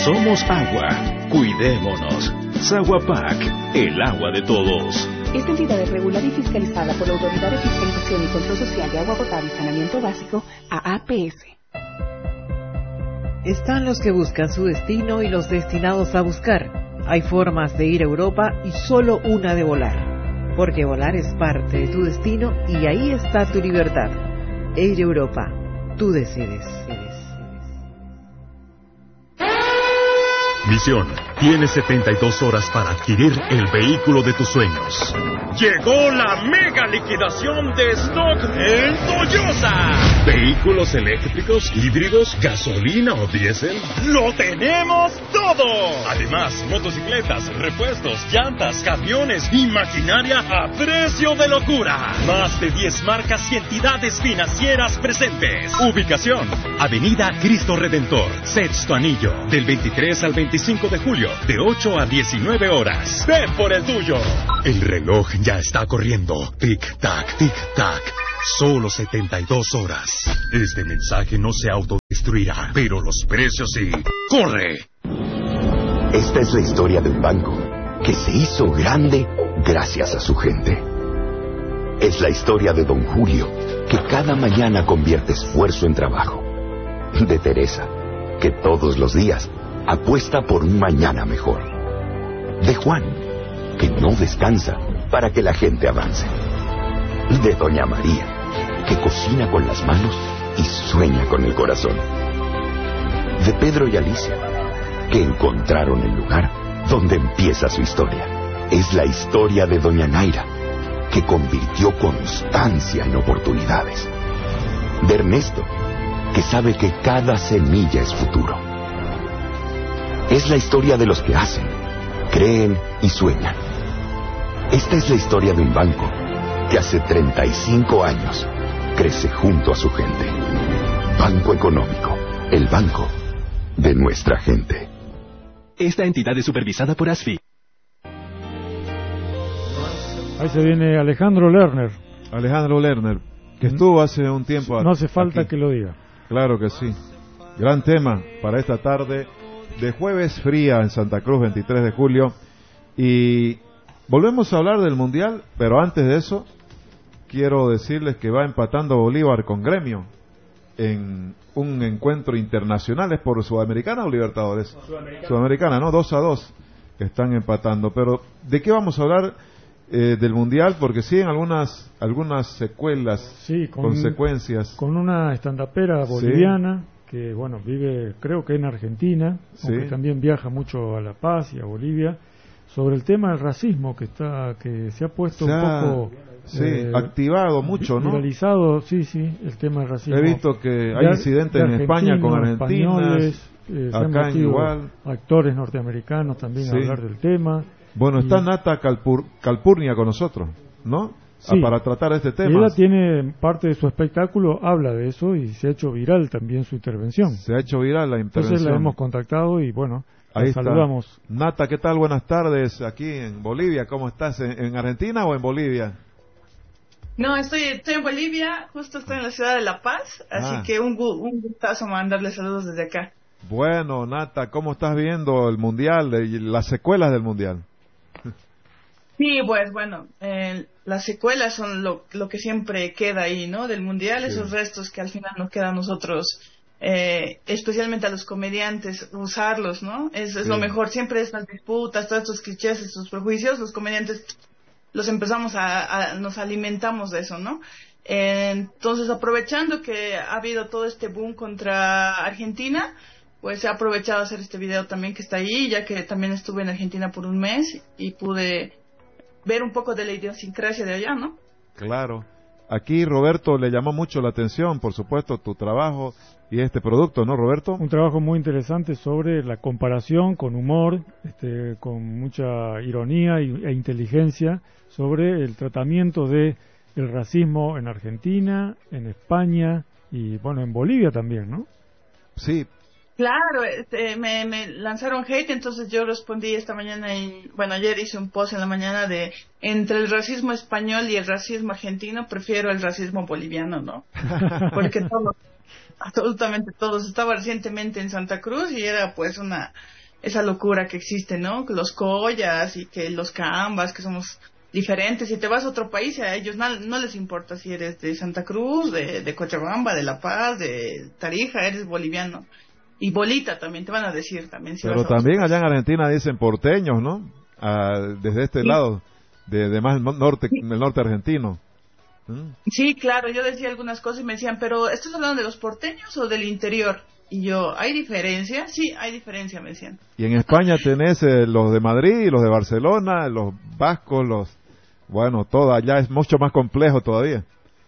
Somos agua. Cuidémonos. Saguapac, el agua de todos. Esta entidad es regulada y fiscalizada por la Autoridad de Fiscalización y Control Social de Agua Potable y Saneamiento Básico, AAPS. Están los que buscan su destino y los destinados a buscar. Hay formas de ir a Europa y solo una de volar. Porque volar es parte de tu destino y ahí está tu libertad. Air Europa, tú decides. Misión, tienes 72 horas para adquirir el vehículo de tus sueños. Llegó la mega liquidación de stock en Toyota. ¿Vehículos eléctricos, híbridos, gasolina o diésel? ¡Lo tenemos todo! Además, motocicletas, repuestos, llantas, camiones y maquinaria a precio de locura. Más de 10 marcas y entidades financieras presentes. Ubicación, Avenida Cristo Redentor, Sexto Anillo, del 23 al 25 de julio, de 8 a 19 horas. ¡Ven por el tuyo! El reloj ya está corriendo. Tic-tac, tic-tac. Solo 72 horas. Este mensaje no se autodestruirá, pero los precios sí. ¡Corre! Esta es la historia de un banco que se hizo grande gracias a su gente. Es la historia de Don Julio, que cada mañana convierte esfuerzo en trabajo. De Teresa, que todos los días apuesta por un mañana mejor. De Juan, que no descansa para que la gente avance. De Doña María, que cocina con las manos y sueña con el corazón. De Pedro y Alicia, que encontraron el lugar donde empieza su historia. Es la historia de Doña Naira, que convirtió constancia en oportunidades. De Ernesto, que sabe que cada semilla es futuro. Es la historia de los que hacen, creen y sueñan. Esta es la historia de un banco que hace 35 años crece junto a su gente. Banco Económico, el banco de nuestra gente. Esta entidad es supervisada por ASFI. Ahí se viene Alejandro Lerner. Alejandro Lerner, que estuvo hace un tiempo. No hace falta aquí. Que lo diga. Claro que sí. Gran tema para esta tarde de jueves fría en Santa Cruz, 23 de julio. Y volvemos a hablar del Mundial, pero antes de eso, quiero decirles que va empatando Bolívar con Gremio en un encuentro internacional. ¿Es por Sudamericana o Libertadores? Sudamericana, ¿no? 2-2 que están empatando. Pero, ¿de qué vamos a hablar del Mundial? Porque siguen algunas secuelas, sí, consecuencias. Con una estandapera boliviana, sí, que, bueno, vive, creo que en Argentina, sí, aunque también viaja mucho a La Paz y a Bolivia, sobre el tema del racismo que se ha puesto un poco... Sí, activado mucho, ¿no? Viralizado, sí, el tema del racismo. He visto que hay incidentes en España con argentinos, acá igual. Actores norteamericanos también a hablar del tema. Bueno, está Nata Calpurnia con nosotros, ¿no? Sí, para tratar este tema. Ella tiene parte de su espectáculo, habla de eso y se ha hecho viral también su intervención. Se ha hecho viral la intervención. Entonces la hemos contactado y bueno, ahí saludamos. Está. Nata, ¿qué tal? Buenas tardes aquí en Bolivia. ¿Cómo estás? ¿En Argentina o en Bolivia? No, estoy en Bolivia, justo estoy en la ciudad de La Paz, así que un gustazo mandarle saludos desde acá. Bueno, Nata, ¿cómo estás viendo el Mundial y las secuelas del Mundial? Sí, pues bueno, las secuelas son lo que siempre queda ahí, ¿no? Del Mundial, sí, esos restos que al final nos quedan a nosotros, especialmente a los comediantes, usarlos, ¿no? Es lo mejor, siempre estas disputas, todos estos clichés, estos prejuicios, los comediantes los empezamos nos alimentamos de eso, ¿no? Entonces, aprovechando que ha habido todo este boom contra Argentina, pues he aprovechado a hacer este video también que está ahí, ya que también estuve en Argentina por un mes y pude ver un poco de la idiosincrasia de allá, ¿no? Claro. Aquí Roberto le llamó mucho la atención, por supuesto, tu trabajo y este producto, ¿no, Roberto? Un trabajo muy interesante sobre la comparación con humor, con mucha ironía e inteligencia sobre el tratamiento de el racismo en Argentina, en España y, bueno, en Bolivia también, ¿no? Sí, Claro, me lanzaron hate, entonces yo respondí esta mañana, ayer hice un post en la mañana de entre el racismo español y el racismo argentino, prefiero el racismo boliviano, ¿no? Porque absolutamente todos. Estaba recientemente en Santa Cruz y era pues esa locura que existe, ¿no? Los collas y que los cambas, que somos diferentes. Si te vas a otro país, a ellos no les importa si eres de Santa Cruz, de Cochabamba, de La Paz, de Tarija, eres boliviano. Y bolita también, te van a decir también. Si pero también allá en Argentina dicen porteños, ¿no? Desde este lado, de más norte, del norte argentino. Sí, claro, yo decía algunas cosas y me decían, pero ¿estás hablando de los porteños o del interior? Y yo, ¿hay diferencia? Sí, hay diferencia, me decían. Y en España tenés los de Madrid, los de Barcelona, los vascos, todo allá es mucho más complejo todavía.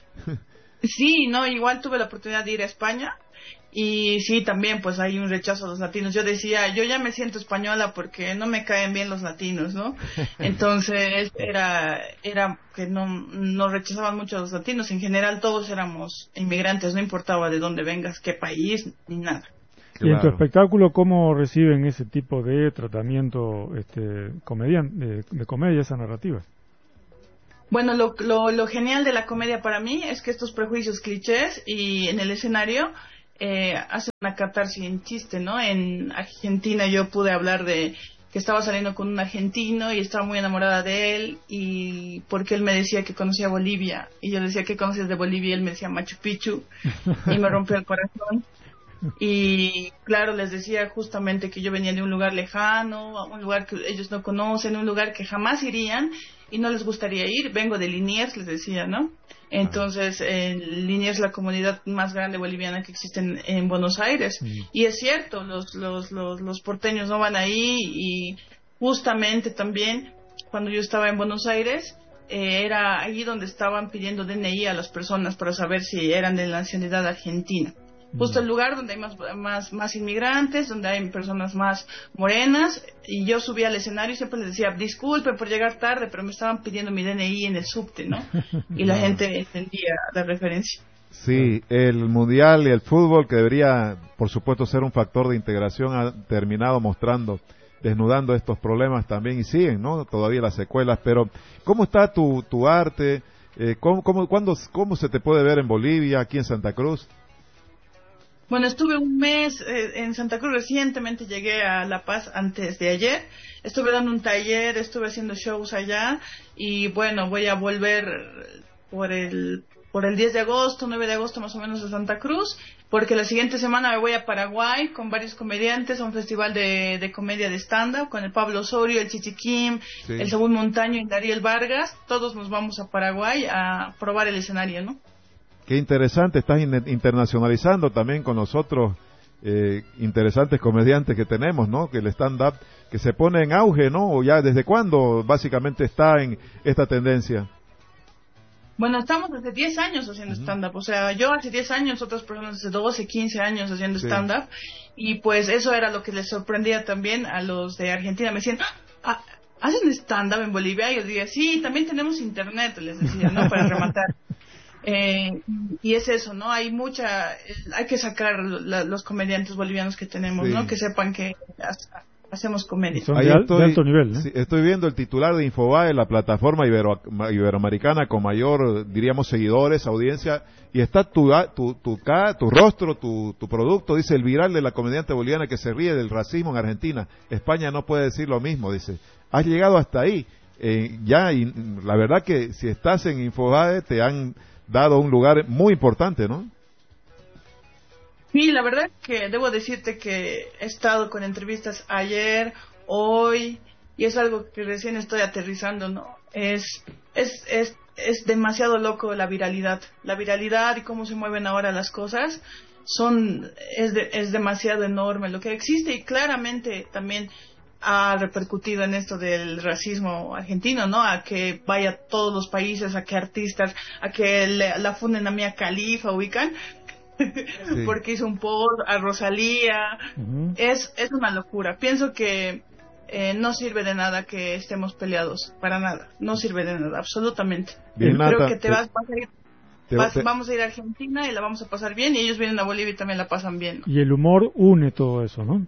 Sí, no, igual tuve la oportunidad de ir a España. Y sí, también pues hay un rechazo a los latinos. Yo decía, yo ya me siento española porque no me caen bien los latinos, ¿no? Entonces era que no rechazaban mucho a los latinos. En general todos éramos inmigrantes, no importaba de dónde vengas, qué país, ni nada. Claro. Y en tu espectáculo, ¿cómo reciben ese tipo de tratamiento de comedia, esa narrativa? Bueno, lo genial de la comedia para mí es que estos prejuicios clichés y en el escenario hace una catarsis en chiste, ¿no? En Argentina yo pude hablar de que estaba saliendo con un argentino y estaba muy enamorada de él y porque él me decía que conocía Bolivia y yo decía, ¿qué conoces de Bolivia? Y él me decía Machu Picchu y me rompió el corazón. Y claro, les decía justamente que yo venía de un lugar lejano, un lugar que ellos no conocen, un lugar que jamás irían y no les gustaría ir. Vengo de Liniers, les decía, ¿no? Entonces, Liniers es la comunidad más grande boliviana que existe en Buenos Aires. Y es cierto, los porteños no van ahí y justamente también cuando yo estaba en Buenos Aires, era allí donde estaban pidiendo DNI a las personas para saber si eran de la nacionalidad argentina. Justo el lugar donde hay más inmigrantes, donde hay personas más morenas, y yo subí al escenario y siempre les decía, disculpe por llegar tarde, pero me estaban pidiendo mi DNI en el subte, ¿no? Y la gente entendía la referencia. Sí, el mundial y el fútbol, que debería, por supuesto, ser un factor de integración, ha terminado desnudando estos problemas también, y siguen, ¿no? Todavía las secuelas, pero ¿cómo está tu arte? ¿Cómo se te puede ver en Bolivia, aquí en Santa Cruz? Bueno, estuve un mes en Santa Cruz, recientemente llegué a La Paz antes de ayer, estuve dando un taller, estuve haciendo shows allá y bueno, voy a volver por el 10 de agosto, 9 de agosto más o menos a Santa Cruz, porque la siguiente semana me voy a Paraguay con varios comediantes a un festival de comedia de stand-up con el Pablo Osorio, el Chichiquín, el Saúl Montaño y Dariel Vargas. Todos nos vamos a Paraguay a probar el escenario, ¿no? Qué interesante, estás internacionalizando también con los otros interesantes comediantes que tenemos, ¿no? Que el stand-up que se pone en auge, ¿no? ¿O ya desde cuándo básicamente está en esta tendencia? Bueno, estamos desde 10 años haciendo stand-up, o sea, yo hace 10 años, otras personas hace 12, 15 años haciendo stand-up, y pues eso era lo que les sorprendía también a los de Argentina. Me decían, ¿hacen stand-up en Bolivia? Y yo decía, sí, también tenemos internet, les decía, ¿no? Para rematar. Y es eso, ¿no? Hay que sacar los comediantes bolivianos que tenemos, ¿no? Que sepan que hacemos comedia. Son de alto nivel, ¿no? Sí, estoy viendo el titular de Infobae, la plataforma iberoamericana con mayor, diríamos, seguidores, audiencia, y está tu rostro, tu producto, dice, el viral de la comediante boliviana que se ríe del racismo en Argentina. España no puede decir lo mismo, dice. Has llegado hasta ahí, ya, y la verdad que si estás en Infobae te han dado un lugar muy importante, ¿no? Sí, la verdad que debo decirte que he estado con entrevistas ayer, hoy, y es algo que recién estoy aterrizando, ¿no? Es demasiado loco la viralidad y cómo se mueven ahora las cosas, es demasiado enorme lo que existe, y claramente también ha repercutido en esto del racismo argentino, ¿no? A que vaya a todos los países, a que artistas, a que la funden a Mia Khalifa, ubican, porque hizo un post, a Rosalía. Es una locura. Pienso que no sirve de nada que estemos peleados, para nada, no sirve de nada, absolutamente. Bien, creo que te vas a ir Vamos a ir a Argentina y la vamos a pasar bien, y ellos vienen a Bolivia y también la pasan bien, ¿no? Y el humor une todo eso, ¿no?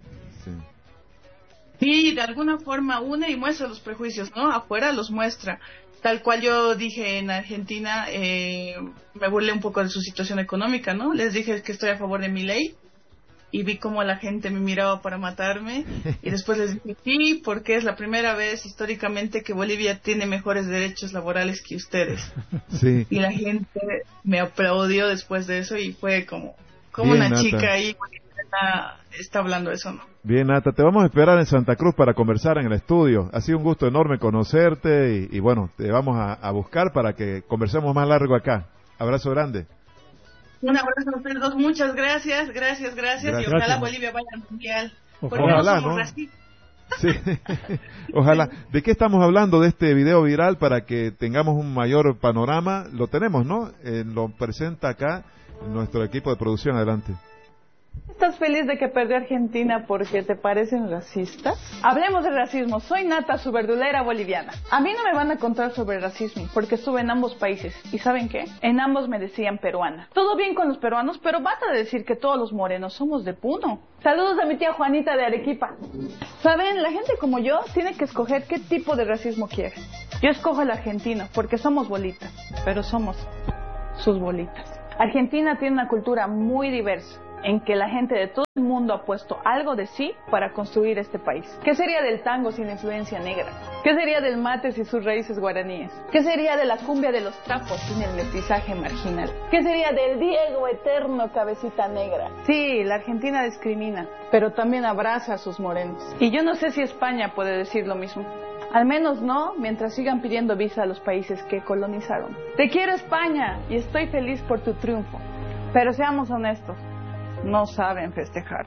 Sí, de alguna forma une y muestra los prejuicios, ¿no? Afuera los muestra. Tal cual yo dije en Argentina, me burlé un poco de su situación económica, ¿no? Les dije que estoy a favor de Milei y vi cómo la gente me miraba para matarme, y después les dije sí, porque es la primera vez históricamente que Bolivia tiene mejores derechos laborales que ustedes. Sí. Y la gente me aplaudió después de eso y fue como Bien, una Nata. chica ahí está hablando eso, ¿no? Bien, Nata, te vamos a esperar en Santa Cruz para conversar en el estudio. Ha sido un gusto enorme conocerte y bueno, te vamos a buscar para que conversemos más largo acá. Abrazo grande. Un abrazo a ustedes dos, muchas gracias, y ojalá Bolivia vaya al mundial. Porque Ojalá, no somos ¿no? racistas. Sí, ojalá. ¿De qué estamos hablando de este video viral para que tengamos un mayor panorama? Lo tenemos, ¿no? Lo presenta acá nuestro equipo de producción. Adelante. ¿Estás feliz de que perdió Argentina porque te parecen racistas? Hablemos de racismo. Soy Nata, su verdulera boliviana. A mí no me van a contar sobre racismo porque estuve en ambos países. ¿Y saben qué? En ambos me decían peruana. Todo bien con los peruanos, pero basta de decir que todos los morenos somos de Puno. Saludos a mi tía Juanita de Arequipa. ¿Saben? La gente como yo tiene que escoger qué tipo de racismo quiere. Yo escojo el argentino porque somos bolitas, pero somos sus bolitas. Argentina tiene una cultura muy diversa, en que la gente de todo el mundo ha puesto algo de sí para construir este país. ¿Qué sería del tango sin influencia negra? ¿Qué sería del mate sin sus raíces guaraníes? ¿Qué sería de la cumbia de los trapos sin el mestizaje marginal? ¿Qué sería del Diego eterno cabecita negra? Sí, la Argentina discrimina, pero también abraza a sus morenos. Y yo no sé si España puede decir lo mismo. Al menos no, mientras sigan pidiendo visa a los países que colonizaron. Te quiero, España, y estoy feliz por tu triunfo. Pero seamos honestos, no saben festejar.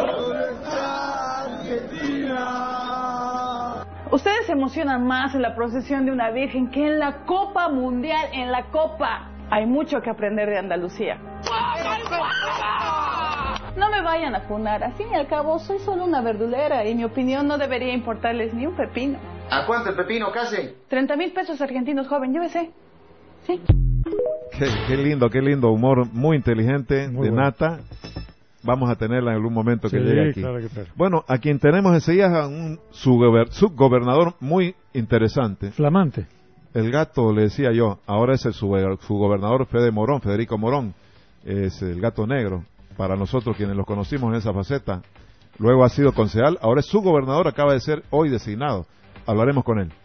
Ustedes se emocionan más en la procesión de una virgen que en la Copa Mundial, en la Copa. Hay mucho que aprender de Andalucía. No me vayan a funar, al fin y al cabo soy solo una verdulera y mi opinión no debería importarles ni un pepino. ¿A cuánto el pepino, casi? 30,000 pesos argentinos, joven, llévese. Sí. Qué lindo humor, muy inteligente, muy de bueno. Nata. Vamos a tenerla en algún momento que llegue aquí. Claro que claro. Bueno, a quien tenemos enseguida a un subgobernador muy interesante. Flamante. El gato, le decía yo, ahora es el subgobernador Federico Morón, es el gato negro, para nosotros quienes los conocimos en esa faceta. Luego ha sido concejal, ahora es subgobernador, acaba de ser hoy designado. Hablaremos con él.